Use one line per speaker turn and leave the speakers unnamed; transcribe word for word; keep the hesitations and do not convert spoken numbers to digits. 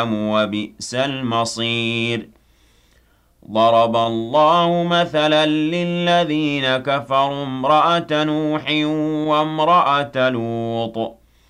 وبئس المصير ضرب الله مثلا للذين كفروا امرأة نوح وامرأة لوط